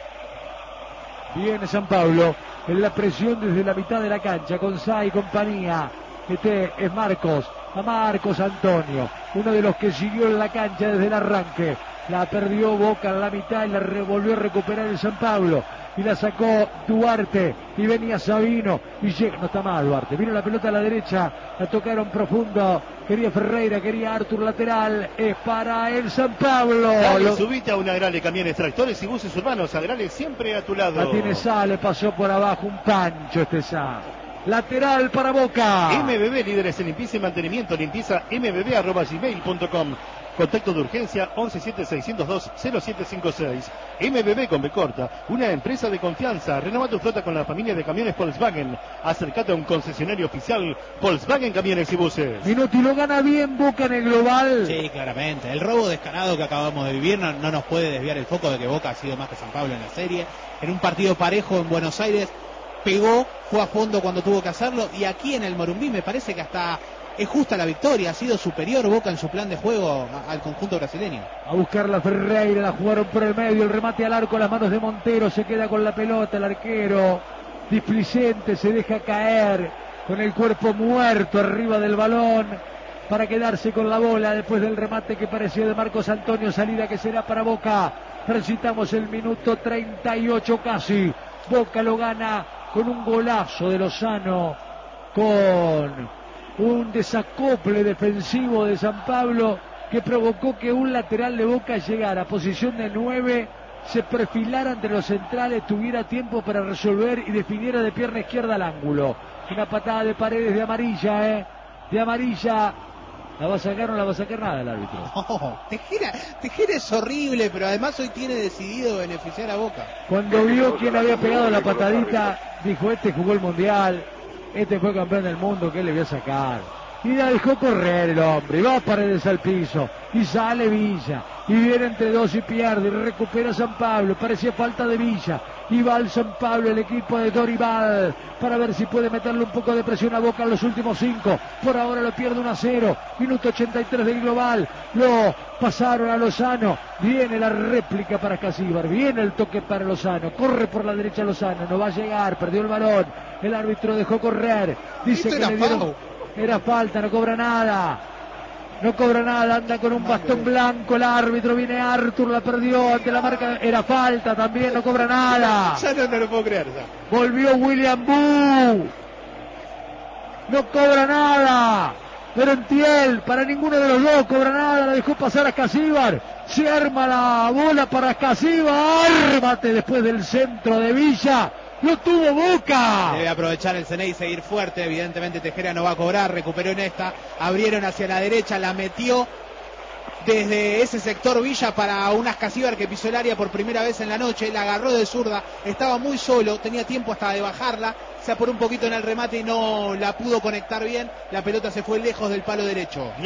Viene San Pablo en la presión desde la mitad de la cancha, con Sa y compañía. Este es Marcos, a Marcos Antonio, uno de los que siguió en la cancha desde el arranque. La perdió Boca en la mitad y la volvió a recuperar el San Pablo. Y la sacó Duarte, y venía Sabino, y llega, no está mal Duarte, vino la pelota a la derecha, la tocaron profundo, quería Ferreira, quería Artur lateral, es para el San Pablo. Dale, Lo... subite a un Agrale, camiones, tractores y buses urbanos. Agrale siempre a tu lado. La tiene Sa, le pasó por abajo un pancho este Sa. Lateral para Boca. M B B, líderes en limpieza y mantenimiento. Limpieza m b b arroba gmail punto com. Contacto de urgencia once siete seiscientos dos cero siete cinco seis. M B B con B corta, una empresa de confianza. Renova tu flota con la familia de camiones Volkswagen. Acércate a un concesionario oficial Volkswagen Camiones y Buses. Minuto y lo gana bien Boca en el global. Sí, claramente. El robo descarado que acabamos de vivir no, no nos puede desviar el foco de que Boca ha sido más que San Pablo en la serie. En un partido parejo en Buenos Aires, pegó, fue a fondo cuando tuvo que hacerlo, y aquí en el Morumbí me parece que hasta es justa la victoria. Ha sido superior Boca en su plan de juego al conjunto brasileño. A buscar la Ferreira, la jugaron por el medio, el remate al arco, las manos de Montero, se queda con la pelota, el arquero displicente se deja caer con el cuerpo muerto arriba del balón para quedarse con la bola después del remate que pareció de Marcos Antonio. Salida que será para Boca. Transitamos el minuto treinta y ocho casi. Boca lo gana con un golazo de Lozano, con un desacople defensivo de San Pablo que provocó que un lateral de Boca llegara a posición de nueve se perfilara entre los centrales, tuviera tiempo para resolver y definiera de pierna izquierda al ángulo. Una patada de Paredes de amarilla, ¿eh? De amarilla. ¿La va a sacar o no la va a sacar nada el árbitro? No, Tejera, Tejera es horrible, pero además hoy tiene decidido beneficiar a Boca. Cuando vio quién había pegado la patadita, dijo, este jugó el Mundial, este fue campeón del mundo, ¿qué le voy a sacar? Y la dejó correr el hombre, y va Paredes al piso, y sale Villa, y viene entre dos y pierde, y recupera San Pablo, parecía falta de Villa, y va al San Pablo el equipo de Dorival, para ver si puede meterle un poco de presión a Boca en los últimos cinco, por ahora lo pierde uno a cero, minuto ochenta y tres del global, lo pasaron a Lozano, viene la réplica para Casíbar, viene el toque para Lozano, corre por la derecha Lozano, no va a llegar, perdió el balón, el árbitro dejó correr, dice que le dieron... Era falta, no cobra nada. No cobra nada, anda con un bastón blanco el árbitro, viene Artur, la perdió ante la marca. Era falta también, no cobra nada. Ya no, no lo puedo creer. Ya. Volvió William Boo. No cobra nada. Berentiel, para ninguno de los dos cobra nada, la dejó pasar a Casíbar. Se arma la bola para Casíbar. Ármate después del centro de Villa. ¡Lo tuvo Boca! Debe aprovechar el Ceney y seguir fuerte. Evidentemente Tejera no va a cobrar. Recuperó en esta. Abrieron hacia la derecha. La metió desde ese sector Villa para unas Casíbar que pisó el área por primera vez en la noche. La agarró de zurda. Estaba muy solo. Tenía tiempo hasta de bajarla. Se apuró un poquito en el remate y no la pudo conectar bien. La pelota se fue lejos del palo derecho.